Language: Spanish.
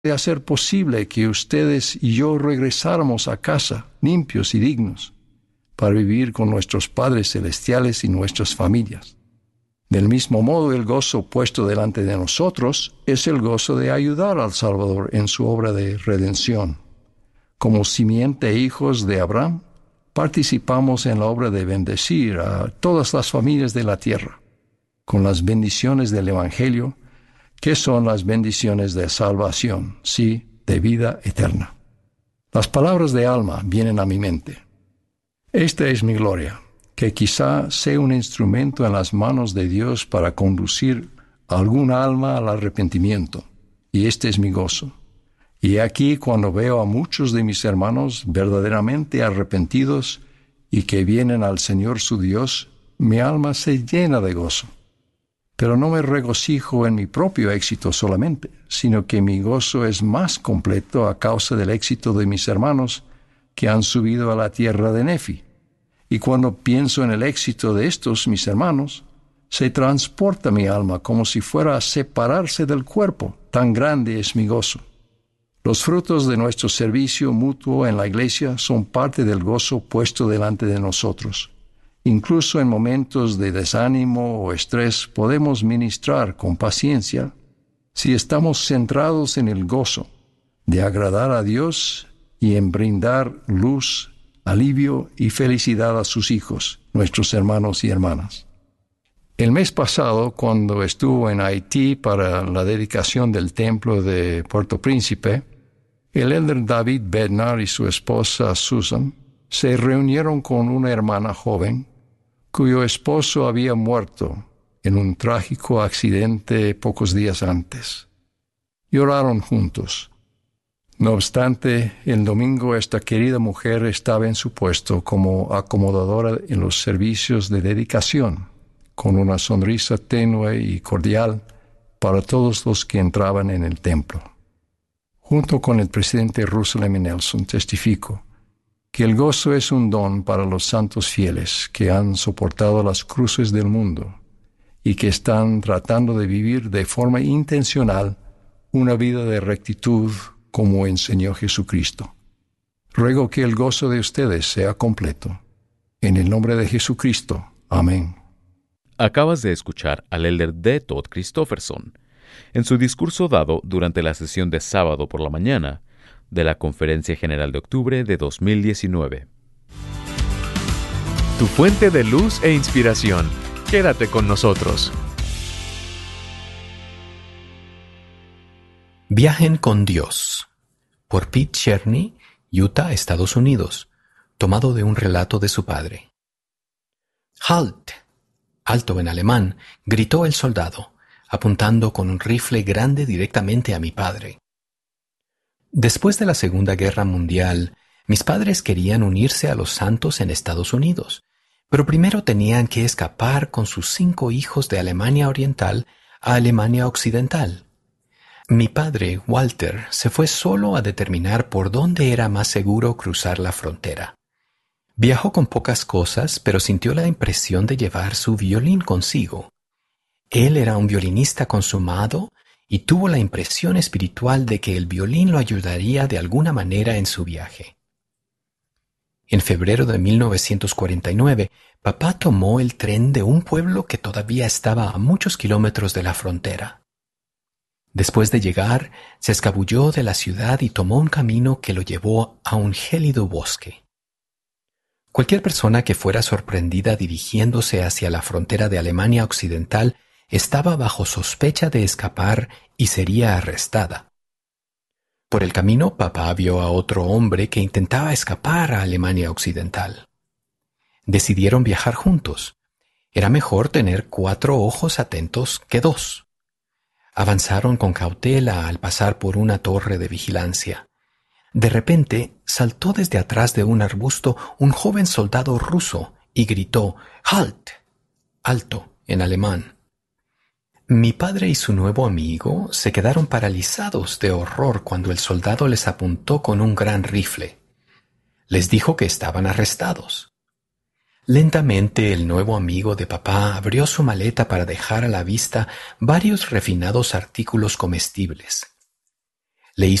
de hacer posible que ustedes y yo regresáramos a casa limpios y dignos para vivir con nuestros padres celestiales y nuestras familias. Del mismo modo, el gozo puesto delante de nosotros es el gozo de ayudar al Salvador en su obra de redención. Como simiente e hijos de Abraham, participamos en la obra de bendecir a todas las familias de la tierra con las bendiciones del Evangelio, que son las bendiciones de salvación, sí, de vida eterna. Las palabras de Alma vienen a mi mente. Esta es mi gloria, que quizá sea un instrumento en las manos de Dios para conducir a alguna alma al arrepentimiento, y este es mi gozo. Y aquí cuando veo a muchos de mis hermanos verdaderamente arrepentidos y que vienen al Señor su Dios, mi alma se llena de gozo. Pero no me regocijo en mi propio éxito solamente, sino que mi gozo es más completo a causa del éxito de mis hermanos que han subido a la tierra de Nefi. Y cuando pienso en el éxito de estos mis hermanos, se transporta mi alma como si fuera a separarse del cuerpo, tan grande es mi gozo. Los frutos de nuestro servicio mutuo en la iglesia son parte del gozo puesto delante de nosotros. Incluso en momentos de desánimo o estrés podemos ministrar con paciencia si estamos centrados en el gozo de agradar a Dios y en brindar luz, alivio y felicidad a sus hijos, nuestros hermanos y hermanas. El mes pasado, cuando estuvo en Haití para la dedicación del templo de Puerto Príncipe, el elder David Bednar y su esposa Susan se reunieron con una hermana joven cuyo esposo había muerto en un trágico accidente pocos días antes. Lloraron juntos. No obstante, el domingo esta querida mujer estaba en su puesto como acomodadora en los servicios de dedicación, con una sonrisa tenue y cordial para todos los que entraban en el templo. Junto con el presidente Russell M. Nelson testifico que el gozo es un don para los santos fieles que han soportado las cruces del mundo y que están tratando de vivir de forma intencional una vida de rectitud como enseñó Jesucristo. Ruego que el gozo de ustedes sea completo. En el nombre de Jesucristo. Amén. Acabas de escuchar al elder D. Todd Christofferson en su discurso dado durante la sesión de sábado por la mañana de la Conferencia General de Octubre de 2019. Tu fuente de luz e inspiración. Quédate con nosotros. Viajen con Dios, por Pete Cherny, Utah, Estados Unidos, tomado de un relato de su padre. Halt, alto en alemán, gritó el soldado, apuntando con un rifle grande directamente a mi padre. Después de la Segunda Guerra Mundial, mis padres querían unirse a los santos en Estados Unidos, pero primero tenían que escapar con sus 5 hijos de Alemania Oriental a Alemania Occidental. Mi padre, Walter, se fue solo a determinar por dónde era más seguro cruzar la frontera. Viajó con pocas cosas, pero sintió la impresión de llevar su violín consigo. Él era un violinista consumado y tuvo la impresión espiritual de que el violín lo ayudaría de alguna manera en su viaje. En febrero de 1949, papá tomó el tren de un pueblo que todavía estaba a muchos kilómetros de la frontera. Después de llegar, se escabulló de la ciudad y tomó un camino que lo llevó a un gélido bosque. Cualquier persona que fuera sorprendida dirigiéndose hacia la frontera de Alemania Occidental estaba bajo sospecha de escapar y sería arrestada. Por el camino, papá vio a otro hombre que intentaba escapar a Alemania Occidental. Decidieron viajar juntos. Era mejor tener 4 ojos atentos que 2. Avanzaron con cautela al pasar por una torre de vigilancia. De repente, saltó desde atrás de un arbusto un joven soldado ruso y gritó «Halt», alto, en alemán. Mi padre y su nuevo amigo se quedaron paralizados de horror cuando el soldado les apuntó con un gran rifle. Les dijo que estaban arrestados. Lentamente el nuevo amigo de papá abrió su maleta para dejar a la vista varios refinados artículos comestibles,